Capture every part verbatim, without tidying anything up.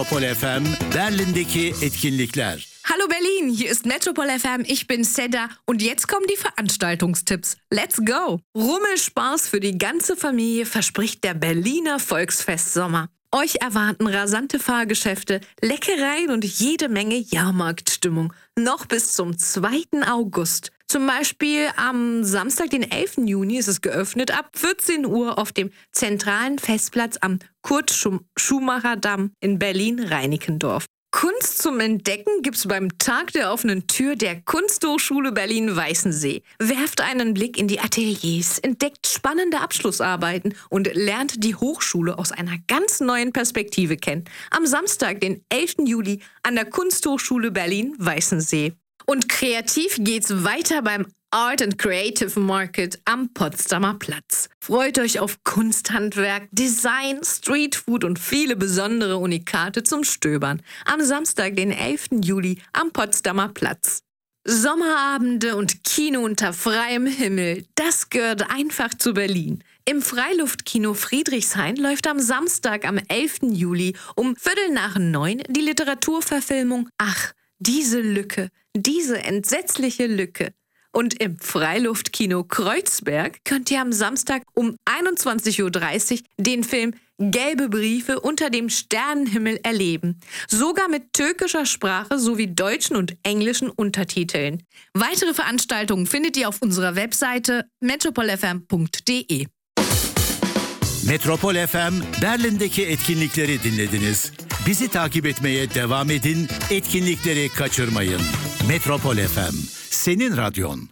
Metropol F M Berlin'deki etkinlikler. Hallo Berlin, hier ist Metropol F M, ich bin Seda und jetzt kommen die Veranstaltungstipps. Let's go! Rummelspaß für die ganze Familie verspricht der Berliner Volksfest-Sommer. Euch erwarten rasante Fahrgeschäfte, Leckereien und jede Menge Jahrmarktstimmung. Noch bis zum zweiten August. Zum Beispiel am Samstag, den elften Juni, ist es geöffnet ab vierzehn Uhr auf dem zentralen Festplatz am Kurt-Schumacher-Damm in Berlin-Reinickendorf. Kunst zum Entdecken gibt's beim Tag der offenen Tür der Kunsthochschule Berlin-Weißensee. Werft einen Blick in die Ateliers, entdeckt spannende Abschlussarbeiten und lernt die Hochschule aus einer ganz neuen Perspektive kennen. Am Samstag, den elften Juli, an der Kunsthochschule Berlin-Weißensee. Und kreativ geht's weiter beim Art and Creative Market am Potsdamer Platz. Freut euch auf Kunsthandwerk, Design, Streetfood und viele besondere Unikate zum Stöbern. Am Samstag, den elften Juli, am Potsdamer Platz. Sommerabende und Kino unter freiem Himmel, das gehört einfach zu Berlin. Im Freiluftkino Friedrichshain läuft am Samstag, am elften Juli um Viertel nach neun die Literaturverfilmung Ach, diese Lücke, diese entsetzliche Lücke. Und im Freiluftkino Kreuzberg könnt ihr am Samstag um einundzwanzig Uhr dreißig den Film Gelbe Briefe unter dem Sternenhimmel erleben. Sogar mit türkischer Sprache sowie deutschen und englischen Untertiteln. Weitere Veranstaltungen findet ihr auf unserer Webseite metropol f m punkt d e. Metropol F M Berlin'deki etkinlikleri dinlediniz. Bizi takip etmeye devam edin, etkinlikleri kaçırmayın. Metropol F M, senin radyon.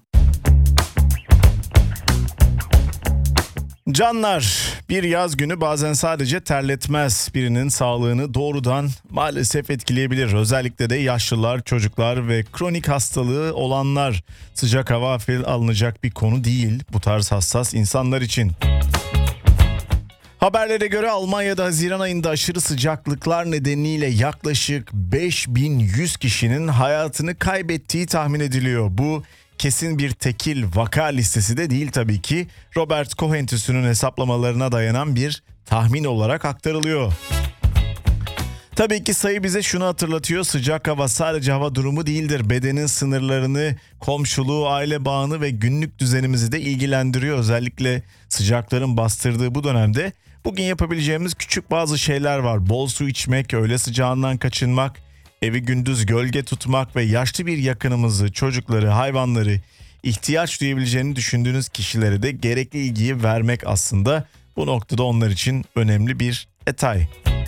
Canlar, bir yaz günü bazen sadece terletmez, birinin sağlığını doğrudan maalesef etkileyebilir. Özellikle de yaşlılar, çocuklar ve kronik hastalığı olanlar. Sıcak hava hafife alınacak bir konu değil bu tarz hassas insanlar için. Haberlere göre Almanya'da Haziran ayında aşırı sıcaklıklar nedeniyle yaklaşık beş bin yüz kişinin hayatını kaybettiği tahmin ediliyor. Bu kesin bir tekil vaka listesi de değil tabii ki. Robert Koch Enstitüsü'nün hesaplamalarına dayanan bir tahmin olarak aktarılıyor. Tabii ki sayı bize şunu hatırlatıyor: sıcak hava sadece hava durumu değildir. Bedenin sınırlarını, komşuluğu, aile bağını ve günlük düzenimizi de ilgilendiriyor. Özellikle sıcakların bastırdığı bu dönemde bugün yapabileceğimiz küçük bazı şeyler var. Bol su içmek, öğle sıcağından kaçınmak, evi gündüz gölge tutmak ve yaşlı bir yakınımızı, çocukları, hayvanları, ihtiyaç duyabileceğini düşündüğünüz kişilere de gerekli ilgiyi vermek aslında bu noktada onlar için önemli bir detay.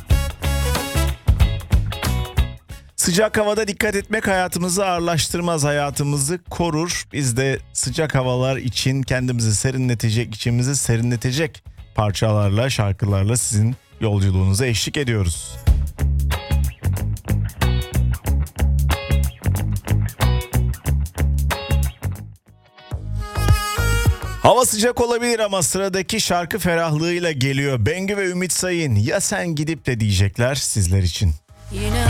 Sıcak havada dikkat etmek hayatımızı ağırlaştırmaz, hayatımızı korur. Biz de sıcak havalar için kendimizi serinletecek, içimizi serinletecek parçalarla, şarkılarla sizin yolculuğunuza eşlik ediyoruz. Hava sıcak olabilir ama sıradaki şarkı ferahlığıyla geliyor. Bengü ve Ümit Sayın, ya sen gidip de diyecekler sizler için. You know